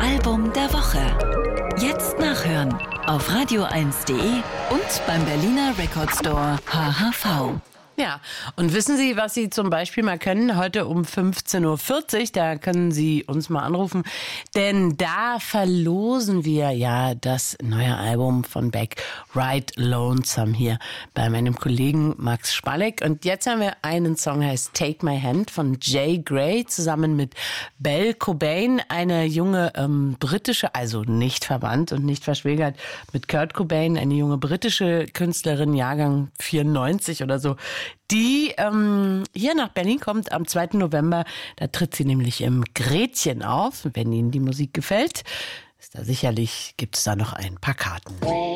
Album der Woche. Jetzt nachhören auf radio1.de und beim Berliner Record Store HHV. Ja, und wissen Sie, was Sie zum Beispiel mal können? Heute um 15.40 Uhr, da können Sie uns mal anrufen, denn da verlosen wir ja das neue Album von Beck, Ride Lonesome, hier bei meinem Kollegen Max Spalleck. Und jetzt haben wir einen Song, der heißt Take My Hand von Jay Gray, zusammen mit Belle Cobain, eine junge britische, also nicht verwandt und nicht verschwägert mit Kurt Cobain, eine junge britische Künstlerin, Jahrgang 94 oder so, die hier nach Berlin kommt am 2. November. Da tritt sie nämlich im Gretchen auf. Wenn Ihnen die Musik gefällt, gibt es da noch ein paar Karten.